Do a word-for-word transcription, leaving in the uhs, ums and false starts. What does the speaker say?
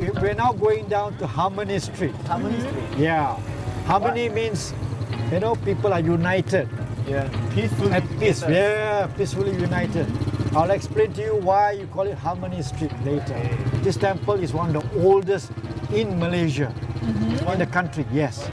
we're now going down to Harmony Street. Harmony Street. Yeah. Harmony what? means, you know, people are united. Yeah. Peacefully. At peace. Yeah, peacefully united. I'll explain to you why you call it Harmony Street later. Okay. This temple is one of the oldest in Malaysia, mm-hmm. in the country, yes.